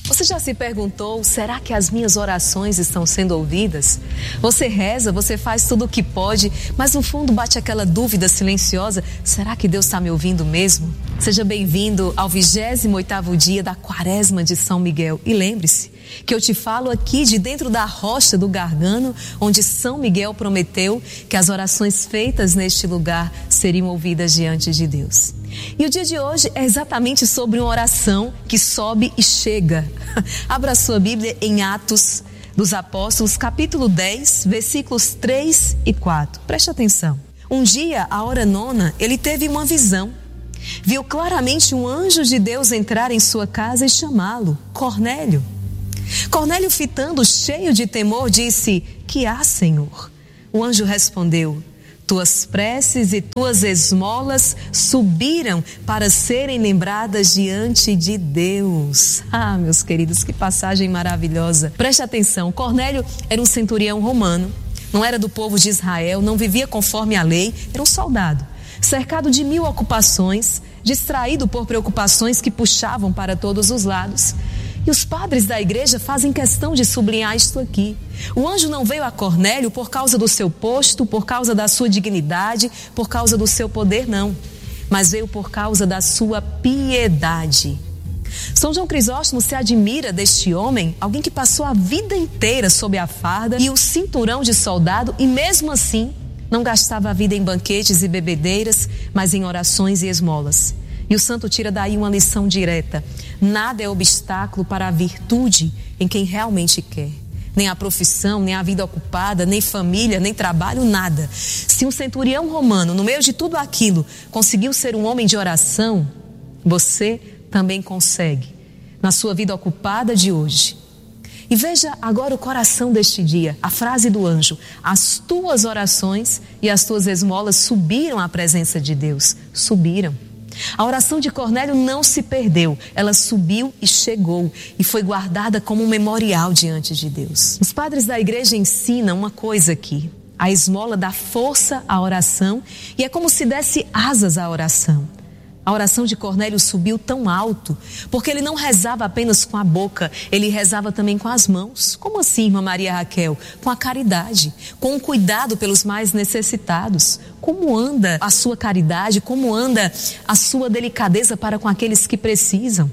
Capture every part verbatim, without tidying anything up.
Você já se perguntou, será que as minhas orações estão sendo ouvidas? Você reza, você faz tudo o que pode, mas no fundo bate aquela dúvida silenciosa, será que Deus está me ouvindo mesmo? Seja bem-vindo ao vigésimo oitavo dia da Quaresma de São Miguel. E lembre-se que eu te falo aqui de dentro da rocha do Gargano, onde São Miguel prometeu que as orações feitas neste lugar seriam ouvidas diante de Deus. E o dia de hoje é exatamente sobre uma oração que sobe e chega. Abra sua Bíblia em Atos dos Apóstolos, capítulo dez, versículos três e quatro. Preste atenção. Um dia, à hora nona, ele teve uma visão. Viu claramente um anjo de Deus entrar em sua casa e chamá-lo, Cornélio. Cornélio, fitando, cheio de temor, disse: que há, Senhor? O anjo respondeu: tuas preces e tuas esmolas subiram para serem lembradas diante de Deus. Ah, meus queridos, que passagem maravilhosa. Preste atenção, Cornélio era um centurião romano, não era do povo de Israel, não vivia conforme a lei, era um soldado, cercado de mil ocupações, distraído por preocupações que puxavam para todos os lados. E os padres da igreja fazem questão de sublinhar isto aqui. O anjo não veio a Cornélio por causa do seu posto, por causa da sua dignidade, por causa do seu poder, não. Mas veio por causa da sua piedade. São João Crisóstomo se admira deste homem, alguém que passou a vida inteira sob a farda e o cinturão de soldado e mesmo assim não gastava a vida em banquetes e bebedeiras, mas em orações e esmolas. E o santo tira daí uma lição direta: nada é obstáculo para a virtude em quem realmente quer. Nem a profissão, nem a vida ocupada, nem família, nem trabalho, nada. Se um centurião romano, no meio de tudo aquilo, conseguiu ser um homem de oração, você também consegue, na sua vida ocupada de hoje. E veja agora o coração deste dia, a frase do anjo: as tuas orações e as tuas esmolas subiram à presença de Deus. Subiram. A oração de Cornélio não se perdeu, ela subiu e chegou e foi guardada como um memorial diante de Deus. Os padres da igreja ensinam uma coisa aqui: a esmola dá força à oração e é como se desse asas à oração. A oração de Cornélio subiu tão alto porque ele não rezava apenas com a boca, ele rezava também com as mãos. Como assim, irmã Maria Raquel? Com a caridade, com o cuidado pelos mais necessitados. Como anda a sua caridade, como anda a sua delicadeza para com aqueles que precisam?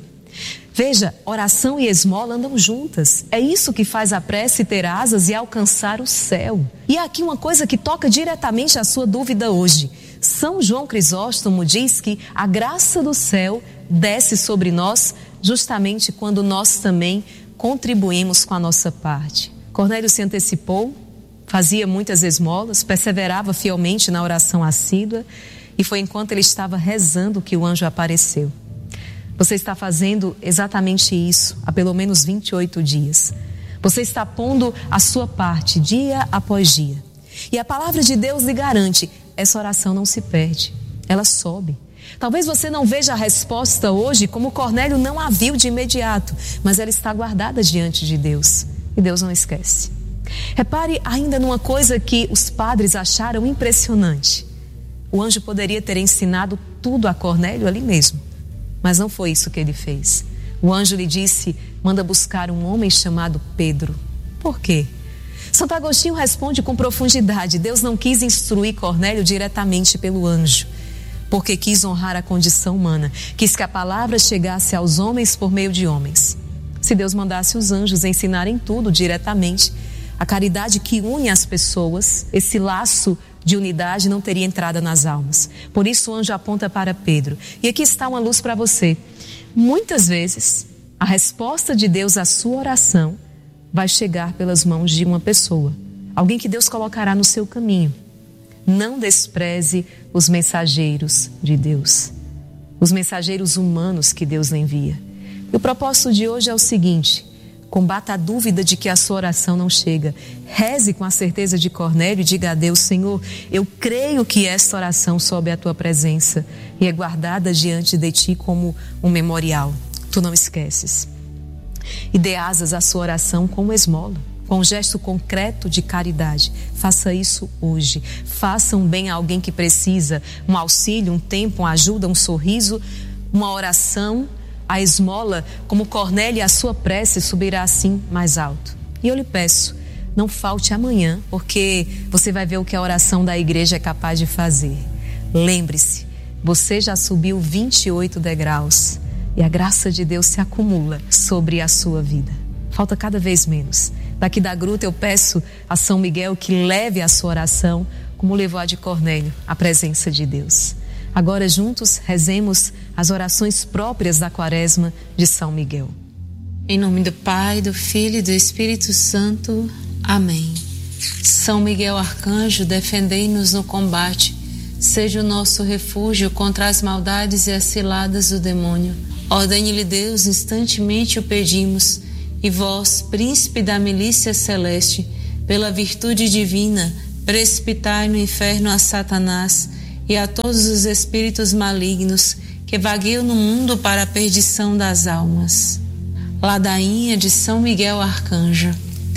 Veja, oração e esmola andam juntas. É isso que faz a prece ter asas e alcançar o céu. E aqui uma coisa que toca diretamente a sua dúvida hoje. São João Crisóstomo diz que a graça do céu desce sobre nós justamente quando nós também contribuímos com a nossa parte. Cornélio se antecipou, fazia muitas esmolas, perseverava fielmente na oração assídua e foi enquanto ele estava rezando que o anjo apareceu. Você está fazendo exatamente isso há pelo menos vinte e oito dias. Você está pondo a sua parte dia após dia. E a palavra de Deus lhe garante: essa oração não se perde, ela sobe. Talvez você não veja a resposta hoje como Cornélio não a viu de imediato, mas ela está guardada diante de Deus e Deus não esquece. Repare ainda numa coisa que os padres acharam impressionante. O anjo poderia ter ensinado tudo a Cornélio ali mesmo, mas não foi isso que ele fez. O anjo lhe disse: manda buscar um homem chamado Pedro. Por quê? Santo Agostinho responde com profundidade: Deus não quis instruir Cornélio diretamente pelo anjo, porque quis honrar a condição humana, quis que a palavra chegasse aos homens por meio de homens. Se Deus mandasse os anjos ensinarem tudo diretamente, a caridade que une as pessoas, esse laço de unidade não teria entrada nas almas. Por isso o anjo aponta para Pedro. E aqui está uma luz para você. Muitas vezes, a resposta de Deus à sua oração vai chegar pelas mãos de uma pessoa, alguém que Deus colocará no seu caminho. Não despreze os mensageiros de Deus, os mensageiros humanos que Deus lhe envia. E o propósito de hoje é o seguinte: combata a dúvida de que a sua oração não chega. Reze com a certeza de Cornélio e diga a Deus: Senhor, eu creio que esta oração sobe à tua presença e é guardada diante de ti como um memorial. Tu não esqueces. E dê asas à sua oração com esmola, com um gesto concreto de caridade. Faça isso hoje. Faça um bem a alguém que precisa, um auxílio, um tempo, uma ajuda, um sorriso, uma oração, a esmola, como Cornélio, e a sua prece subirá assim mais alto. E eu lhe peço, não falte amanhã, porque você vai ver o que a oração da igreja é capaz de fazer. Lembre-se, você já subiu vinte e oito degraus e a graça de Deus se acumula sobre a sua vida. Falta cada vez menos. Daqui da gruta eu peço a São Miguel que leve a sua oração, como levou a de Cornélio, à presença de Deus. Agora juntos rezemos as orações próprias da Quaresma de São Miguel. Em nome do Pai, do Filho e do Espírito Santo. Amém. São Miguel Arcanjo, defendei-nos no combate. Seja o nosso refúgio contra as maldades e as ciladas do demônio. Ordene-lhe Deus, instantemente o pedimos. E vós, príncipe da milícia celeste, pela virtude divina, precipitai no inferno a Satanás e a todos os espíritos malignos que vagueiam no mundo para a perdição das almas. Ladainha de São Miguel Arcanjo.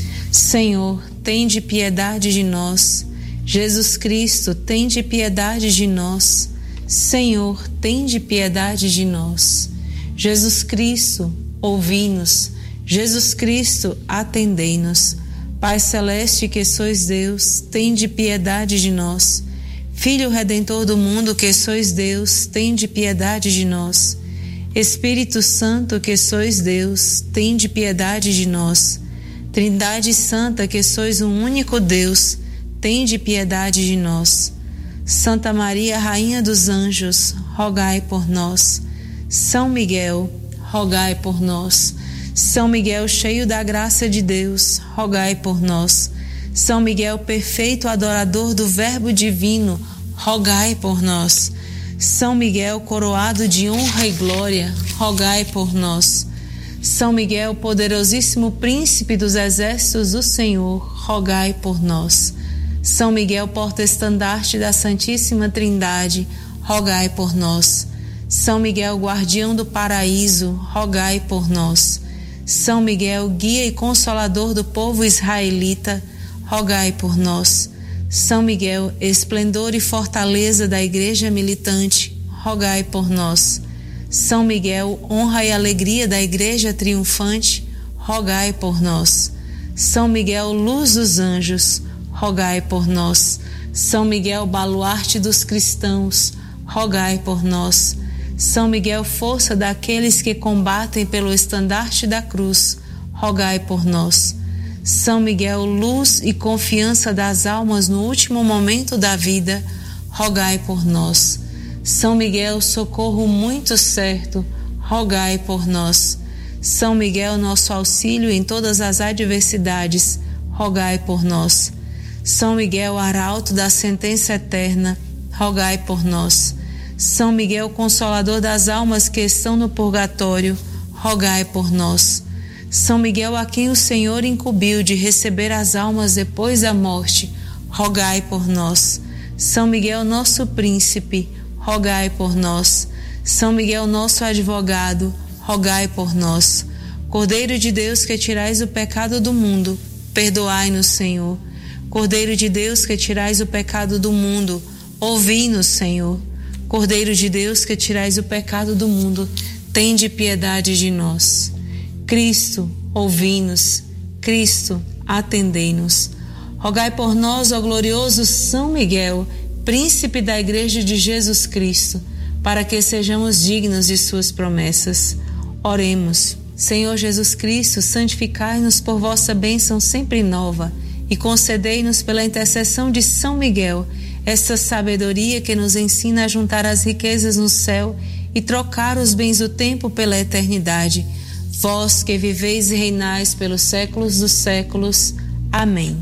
Senhor, tende piedade de nós. Jesus Cristo, tende piedade de nós. Senhor, tende piedade de nós. Jesus Cristo, ouvi-nos. Jesus Cristo, atendei-nos. Pai celeste que sois Deus, tende piedade de nós. Filho Redentor do mundo que sois Deus, tende piedade de nós. Espírito Santo que sois Deus, tende piedade de nós. Trindade Santa que sois um único Deus, tende piedade de nós. Santa Maria, Rainha dos Anjos, rogai por nós. São Miguel, rogai por nós. São Miguel, cheio da graça de Deus, rogai por nós. São Miguel, perfeito adorador do Verbo divino, rogai por nós. São Miguel, coroado de honra e glória, rogai por nós. São Miguel, poderosíssimo príncipe dos exércitos do Senhor, rogai por nós. São Miguel, porta-estandarte da Santíssima Trindade, rogai por nós. São Miguel, guardião do paraíso, rogai por nós. São Miguel, guia e consolador do povo israelita, rogai por nós. São Miguel, esplendor e fortaleza da igreja militante, rogai por nós. São Miguel, honra e alegria da igreja triunfante, rogai por nós. São Miguel, luz dos anjos, rogai por nós. São Miguel, baluarte dos cristãos, rogai por nós. São Miguel, força daqueles que combatem pelo estandarte da cruz, rogai por nós. São Miguel, luz e confiança das almas no último momento da vida, rogai por nós. São Miguel, socorro muito certo, rogai por nós. São Miguel, nosso auxílio em todas as adversidades, rogai por nós. São Miguel, arauto da sentença eterna, rogai por nós. São Miguel, consolador das almas que estão no purgatório, rogai por nós. São Miguel, a quem o Senhor incumbiu de receber as almas depois da morte, rogai por nós. São Miguel, nosso príncipe, rogai por nós. São Miguel, nosso advogado, rogai por nós. Cordeiro de Deus, que tirais o pecado do mundo, perdoai-nos, Senhor. Cordeiro de Deus, que tirais o pecado do mundo, ouvi-nos, Senhor. Cordeiro de Deus, que tirais o pecado do mundo, tende piedade de nós. Cristo, ouvi-nos. Cristo, atendei-nos. Rogai por nós, ó glorioso São Miguel, príncipe da Igreja de Jesus Cristo, para que sejamos dignos de suas promessas. Oremos. Senhor Jesus Cristo, santificai-nos por vossa bênção sempre nova e concedei-nos pela intercessão de São Miguel essa sabedoria que nos ensina a juntar as riquezas no céu e trocar os bens do tempo pela eternidade. Vós que viveis e reinais pelos séculos dos séculos. Amém.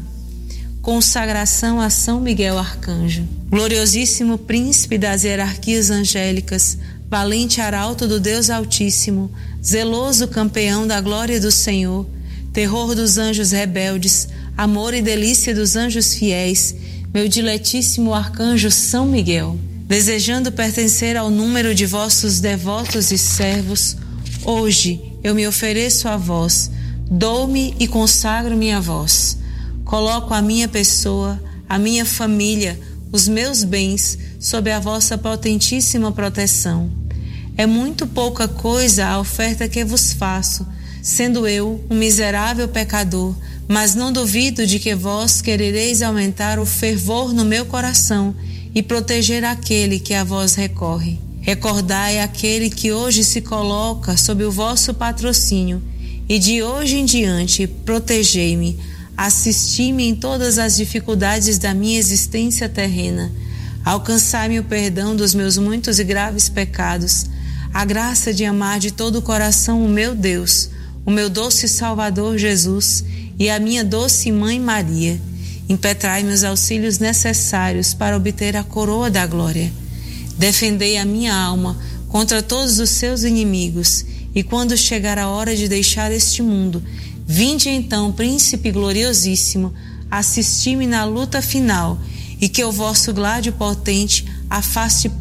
Consagração a São Miguel Arcanjo. Gloriosíssimo príncipe das hierarquias angélicas, valente arauto do Deus Altíssimo, zeloso campeão da glória do Senhor, terror dos anjos rebeldes, amor e delícia dos anjos fiéis, meu diletíssimo arcanjo São Miguel, desejando pertencer ao número de vossos devotos e servos, hoje eu me ofereço a vós, dou-me e consagro-me a vós. Coloco a minha pessoa, a minha família, os meus bens sob a vossa potentíssima proteção. É muito pouca coisa a oferta que vos faço, sendo eu um miserável pecador, mas não duvido de que vós querereis aumentar o fervor no meu coração e proteger aquele que a vós recorre. Recordai aquele que hoje se coloca sob o vosso patrocínio, e de hoje em diante protegei-me, assisti-me em todas as dificuldades da minha existência terrena, alcançai-me o perdão dos meus muitos e graves pecados, a graça de amar de todo o coração o meu Deus, o meu doce Salvador Jesus e a minha doce Mãe Maria. Impetrai-me os auxílios necessários para obter a coroa da glória. Defendei a minha alma contra todos os seus inimigos, e quando chegar a hora de deixar este mundo, vinde então, Príncipe gloriosíssimo, assisti-me na luta final, e que o vosso gládio potente afaste